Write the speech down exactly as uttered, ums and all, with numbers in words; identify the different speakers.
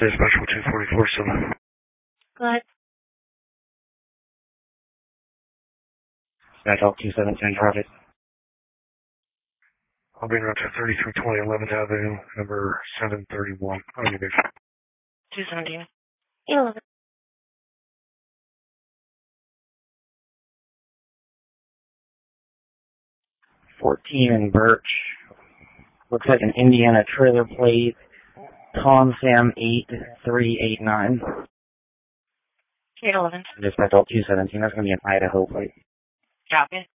Speaker 1: Dispatch two forty-four seven.
Speaker 2: Go ahead.
Speaker 3: Dispatch two seventeen, traffic.
Speaker 1: I'll be around to thirty-three twenty eleventh Avenue, number seven thirty-one. On your base.
Speaker 2: two seventeen. eleven.
Speaker 3: fourteen in Birch. Looks like an Indiana trailer plate. Tom Sam eight three eight nine.
Speaker 2: eight eleven.
Speaker 3: Dispatch two seventeen, that's going to be an Idaho plate.
Speaker 2: Copy.